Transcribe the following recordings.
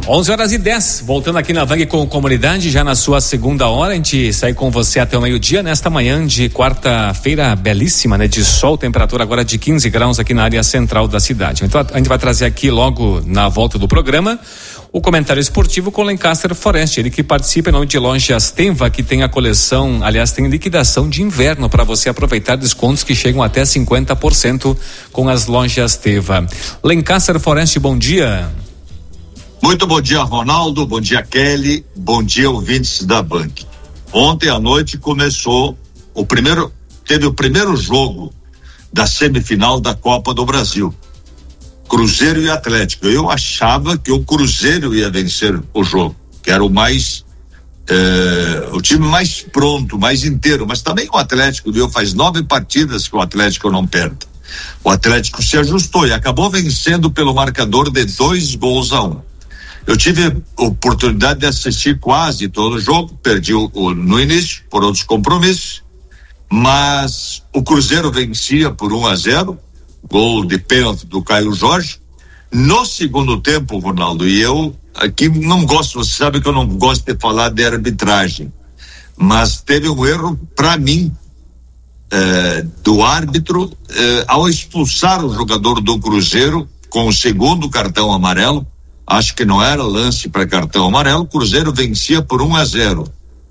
11h10, voltando aqui na Vang com Comunidade, já na sua segunda hora, a gente sai com você até o meio-dia, nesta manhã de quarta-feira belíssima, né? De sol, temperatura agora de 15 graus aqui na área central da cidade. Então a gente vai trazer aqui logo na volta do programa o comentário esportivo com Lancaster Forest, ele que participa em nome de Lojas Tenva, que tem a coleção, aliás, tem liquidação de inverno para você aproveitar descontos que chegam até 50% com as Lojas Tenva. Lancaster Forest, bom dia. Muito bom dia, Ronaldo, bom dia, Kelly, bom dia, ouvintes da Bank. Ontem à noite teve o primeiro jogo da semifinal da Copa do Brasil, Cruzeiro e Atlético. Eu achava que o Cruzeiro ia vencer o jogo, que era o time mais pronto, mais inteiro, mas também o Atlético, viu? Faz 9 partidas que o Atlético não perde. O Atlético se ajustou e acabou vencendo pelo marcador de 2-1. Eu tive oportunidade de assistir quase todo o jogo, perdi no início por outros compromissos, mas o Cruzeiro vencia por 1-0, gol de pênalti do Caio Jorge. No segundo tempo, Ronaldo, e eu aqui não gosto, você sabe que eu não gosto de falar de arbitragem, mas teve um erro para mim do árbitro ao expulsar o jogador do Cruzeiro com o segundo cartão amarelo. Acho que não era lance para cartão amarelo. O Cruzeiro vencia por 1-0.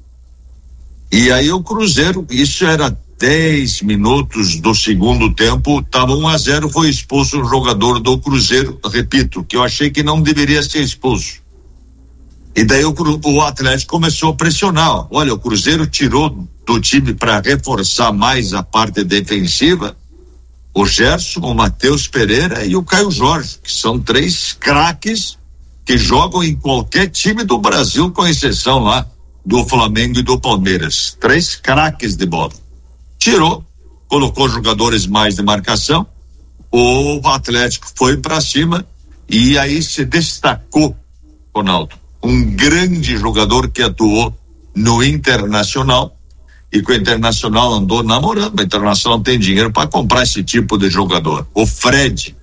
E aí o Cruzeiro, isso era 10 minutos do segundo tempo, estava 1-0, foi expulso um jogador do Cruzeiro, repito, que eu achei que não deveria ser expulso. E daí o Atlético começou a pressionar. Olha, o Cruzeiro tirou do time para reforçar mais a parte defensiva o Gerson, o Matheus Pereira e o Caio Jorge, que são 3 craques que jogam em qualquer time do Brasil, com exceção lá do Flamengo e do Palmeiras. 3 craques de bola. Tirou, colocou jogadores mais de marcação, o Atlético foi para cima e aí se destacou, Ronaldo, um grande jogador que atuou no Internacional e que o Internacional andou namorando. O Internacional tem dinheiro para comprar esse tipo de jogador, o Fred.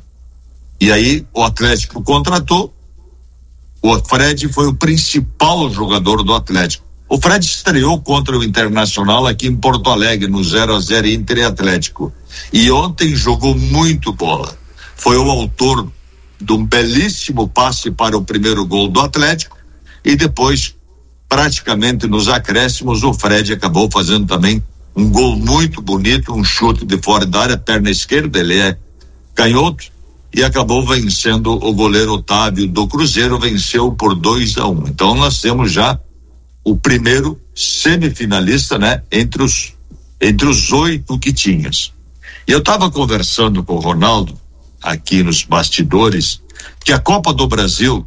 E aí o Atlético contratou. O Fred foi o principal jogador do Atlético. O Fred estreou contra o Internacional aqui em Porto Alegre, no 0-0 Inter e Atlético. E ontem jogou muito bola. Foi o autor de um belíssimo passe para o primeiro gol do Atlético. E depois, praticamente nos acréscimos, o Fred acabou fazendo também um gol muito bonito, um chute de fora da área, perna esquerda, ele é canhoto. E acabou vencendo o goleiro Otávio do Cruzeiro, venceu por 2-1. Então nós temos já o primeiro semifinalista, né? Entre os 8 que tínhamos. E eu estava conversando com o Ronaldo aqui nos bastidores que a Copa do Brasil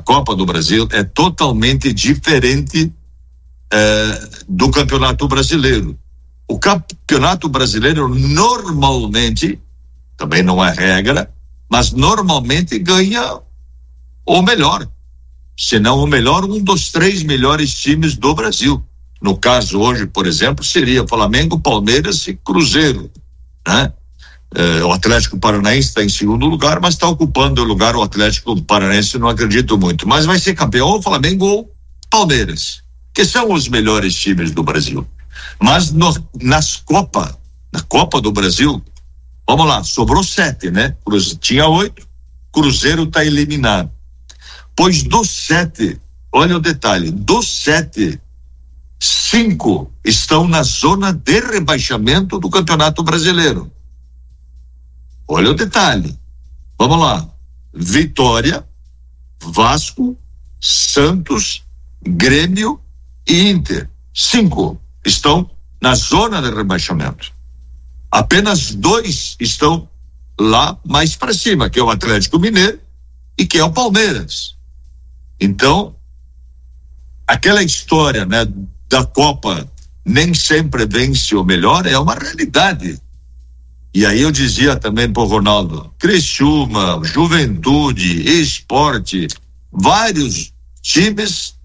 é totalmente diferente do Campeonato Brasileiro. O Campeonato Brasileiro normalmente, também não é regra, mas normalmente ganha o melhor, se não o melhor, um dos 3 melhores times do Brasil. No caso hoje, por exemplo, seria Flamengo, Palmeiras e Cruzeiro, né? O Atlético Paranaense está em segundo lugar, mas está ocupando o lugar o Atlético Paranaense, não acredito muito, mas vai ser campeão ou Flamengo ou Palmeiras, que são os melhores times do Brasil. Mas na Copa do Brasil, vamos lá, sobrou 7, né? Tinha 8, Cruzeiro está eliminado. Pois dos 7, olha o detalhe, dos 7, 5 estão na zona de rebaixamento do Campeonato Brasileiro. Olha o detalhe. Vamos lá. Vitória, Vasco, Santos, Grêmio e Inter. 5 estão na zona de rebaixamento. Apenas 2 estão lá mais para cima, que é o Atlético Mineiro e que é o Palmeiras. Então, aquela história, né, da Copa nem sempre vence o melhor é uma realidade. E aí eu dizia também pro Ronaldo, Criciúma, Juventude, Sport, vários times